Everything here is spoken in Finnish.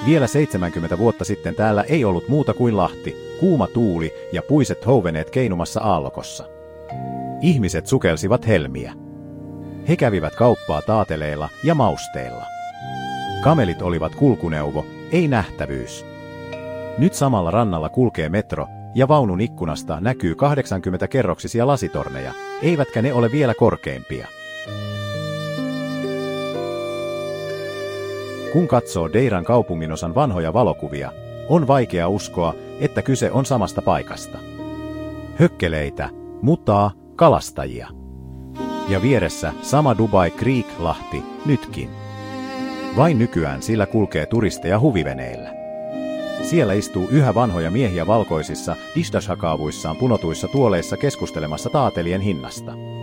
Vielä 70 vuotta sitten täällä ei ollut muuta kuin Lahti, kuuma tuuli ja puiset houveneet keinumassa aallokossa. Ihmiset sukelsivat helmiä. He kävivät kauppaa taateleilla ja mausteilla. Kamelit olivat kulkuneuvo, ei nähtävyys. Nyt samalla rannalla kulkee metro, ja vaunun ikkunasta näkyy 80-kerroksisia lasitorneja, eivätkä ne ole vielä korkeimpia. Kun katsoo Deiran kaupunginosan vanhoja valokuvia, on vaikea uskoa, että kyse on samasta paikasta. Hökkeleitä, mutaa, kalastajia. Ja vieressä sama Dubai Creek-lahti nytkin. Vain nykyään sillä kulkee turisteja huviveneillä. Siellä istuu yhä vanhoja miehiä valkoisissa, dishdashakaavuissaan punotuissa tuoleissa keskustelemassa taatelien hinnasta.